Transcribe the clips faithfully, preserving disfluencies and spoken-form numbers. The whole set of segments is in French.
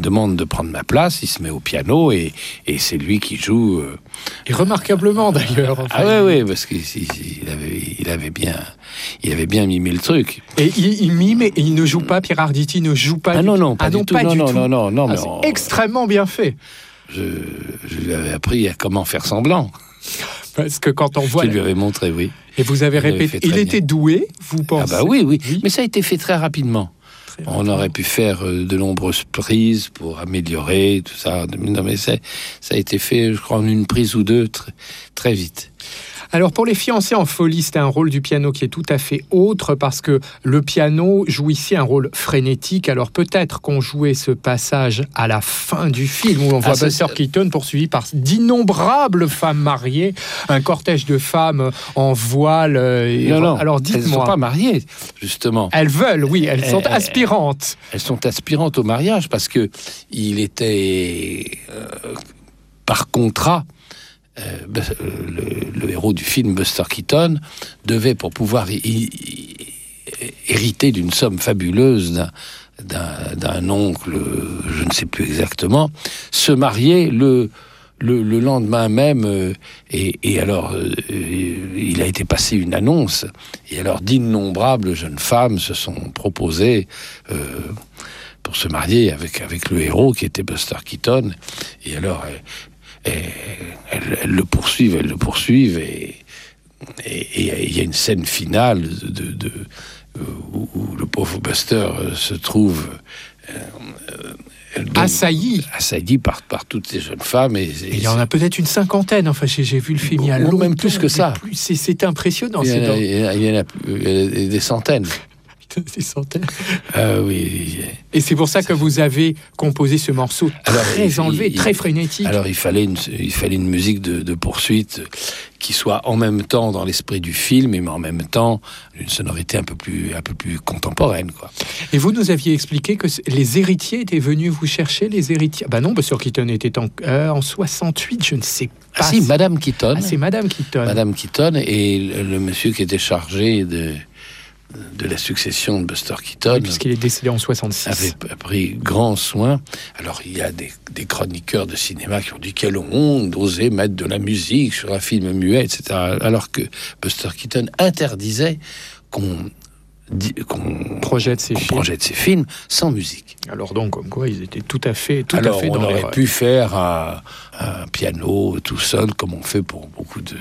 demande de prendre ma place, il se met au piano et, et c'est lui qui joue. Euh... Et remarquablement d'ailleurs. Enfin. Ah oui, oui, parce qu'il il avait, il avait bien, il avait bien mimé le truc. Et il, il mime et il ne joue pas. Pierre Arditi ne joue pas. Ah du non, tout. non, pas ah du non, tout. Pas non, du non, tout. non, non, non, ah, mais c'est on... extrêmement bien fait. Je, je lui avais appris à comment faire semblant. Parce que quand on voit... Je lui avais montré, oui. Et vous avez il répété... Il était bien. Doué, vous pensez? Ah bah oui, oui, oui. Mais ça a été fait très rapidement. Très on rapidement. aurait pu faire de nombreuses prises pour améliorer tout ça. Non, mais ça, ça a été fait, je crois, en une prise ou deux, très, très vite. Alors pour Les Fiancés en folie, c'était un rôle du piano qui est tout à fait autre parce que le piano joue ici un rôle frénétique. Alors peut-être qu'on jouait ce passage à la fin du film où on voit ah, Buster Keaton poursuivi par d'innombrables femmes mariées, un cortège de femmes en voile. Et non, non, alors dites-moi. Elles ne sont pas mariées, justement. Elles veulent, oui, elles, elles sont aspirantes. Elles sont aspirantes au mariage parce que il était euh, par contrat. Euh, le, le héros du film, Buster Keaton, devait, pour pouvoir y, y, hériter d'une somme fabuleuse d'un, d'un, d'un oncle, je ne sais plus exactement, se marier le, le, le lendemain même. Euh, et, et alors, euh, il a été passé une annonce, et alors d'innombrables jeunes femmes se sont proposées euh, pour se marier avec, avec le héros qui était Buster Keaton. Et alors... Euh, Et elles, elles le poursuivent, elles le poursuivent, et il y a une scène finale de, de, de, où, où le pauvre Buster se trouve euh, donc, assailli, assailli par, par toutes ces jeunes femmes. Et, et il y en a peut-être une cinquantaine. Enfin, j'ai, j'ai vu le film il y a longtemps, même plus que ça. Plus, c'est, c'est impressionnant. Il y, c'est en a, dans... il, y a, il, y en a, il y a des centaines. Des centaines. Euh, oui. Et c'est pour ça que vous avez composé ce morceau très alors, il, enlevé, il, très frénétique. Alors il fallait une, il fallait une musique de, de poursuite qui soit en même temps dans l'esprit du film, mais en même temps une sonorité un peu plus, un peu plus contemporaine, quoi. Et vous nous aviez expliqué que les héritiers étaient venus vous chercher, les héritiers. Bah non, Buster Keaton était en, euh, en soixante-huit, je ne sais pas. Ah si, Madame Keaton. Ah, c'est Madame Keaton. Madame Keaton et le, le monsieur qui était chargé de de la succession de Buster Keaton, oui, puisqu'il est décédé en soixante-six, avait pris grand soin. Alors il y a des, des chroniqueurs de cinéma qui ont dit quelle honte d'oser mettre de la musique sur un film muet, et cetera. Alors que Buster Keaton interdisait qu'on, qu'on projette ses, qu'on films. projette ses films sans musique. Alors donc, comme quoi, ils étaient tout à fait, tout Alors, à fait on dans aurait l'erreur. pu faire un, un piano tout seul, comme on fait pour beaucoup de,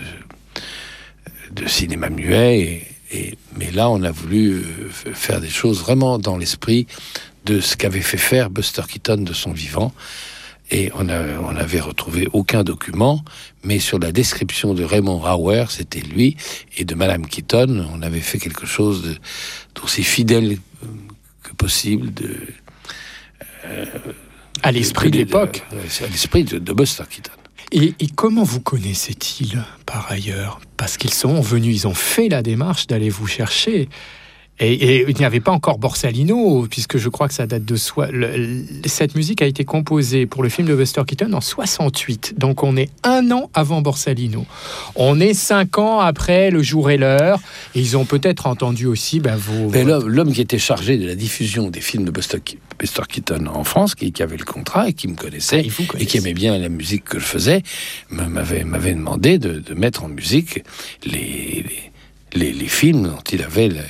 de cinéma muet. Et, Et, mais là, on a voulu faire des choses vraiment dans l'esprit de ce qu'avait fait faire Buster Keaton de son vivant. Et on n'avait retrouvé aucun document, mais sur la description de Raymond Rauer, c'était lui, et de Madame Keaton, on avait fait quelque chose de, d'aussi fidèle que possible de, euh, à l'esprit de, de l'époque. De, à l'esprit de, de Buster Keaton. Et, et comment vous connaissait-il, par ailleurs? Parce qu'ils sont venus, ils ont fait la démarche d'aller vous chercher. Et, et il n'y avait pas encore Borsalino, puisque je crois que ça date de... Soi. Le, le, cette musique a été composée pour le film de Buster Keaton en soixante-huit. Donc on est un an avant Borsalino. On est cinq ans après Le Jour et l'Heure. Et ils ont peut-être entendu aussi ben, vos... Mais l'homme, l'homme qui était chargé de la diffusion des films de Buster, Buster Keaton en France, qui, qui avait le contrat et qui me connaissait, ah, et qui aimait bien la musique que je faisais, m'avait, m'avait demandé de, de mettre en musique les, les, les films dont il avait... Le,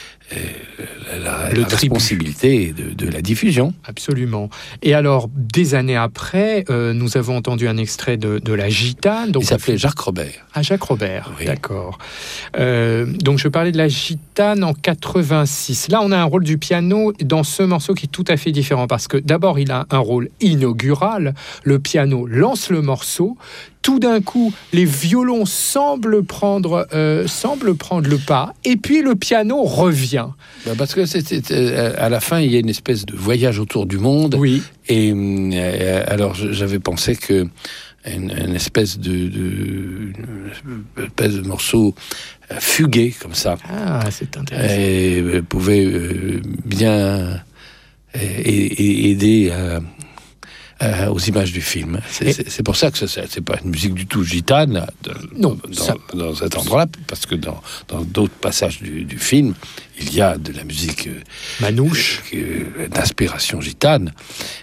La, la, la responsabilité de, de la diffusion. Absolument. Et alors, des années après, euh, nous avons entendu un extrait de, de La Gitane. Donc, il s'appelait Jacques Robert. Ah, Jacques Robert, oui. D'accord. Euh, donc, je parlais de La Gitane en quatre-vingt-six. Là, on a un rôle du piano dans ce morceau qui est tout à fait différent, parce que d'abord, il a un rôle inaugural. Le piano lance le morceau. Tout d'un coup, les violons semblent prendre, euh, semblent prendre le pas, et puis le piano revient. Bah parce que c'est, c'est, à la fin, il y a une espèce de voyage autour du monde. Oui. Et euh, alors, j'avais pensé que une, une espèce de, de, une espèce de morceau fugué comme ça. Ah, c'est intéressant. Et pouvait euh, bien et, et aider à Euh, aux images du film. C'est, et... c'est, c'est pour ça que ce n'est pas une musique du tout gitane de, non, dans, ça... dans cet endroit-là, parce que dans, dans d'autres passages du, du film, il y a de la musique manouche, euh, d'inspiration gitane.